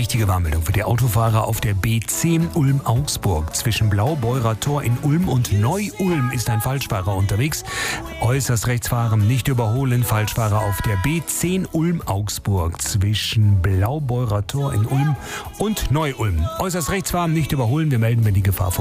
wichtige Warnmeldung für die Autofahrer auf der B10 Ulm-Augsburg. Zwischen Blaubeurer Tor in Ulm und Neu-Ulm ist ein Falschfahrer unterwegs. Äußerst rechts fahren, nicht überholen. Falschfahrer auf der B10 Ulm-Augsburg. Zwischen Blaubeurer Tor in Ulm und Neu-Ulm. Äußerst rechts fahren, nicht überholen. Wir melden, wenn die Gefahr